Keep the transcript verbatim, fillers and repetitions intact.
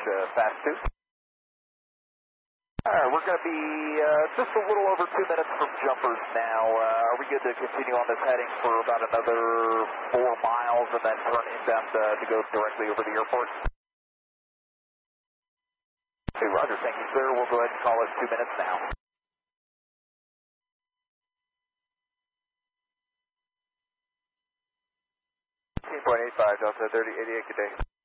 to fast two. All right, we're going to be uh, just a little over two minutes from jumpers now. Uh, are we good to continue on this heading for about another four miles and then turn inbound uh, to go directly over the airport? Hey, Roger, thank you, sir. We'll go ahead and call it two minutes now. fifteen point eight five, Delta thirty eighty-eight, good day.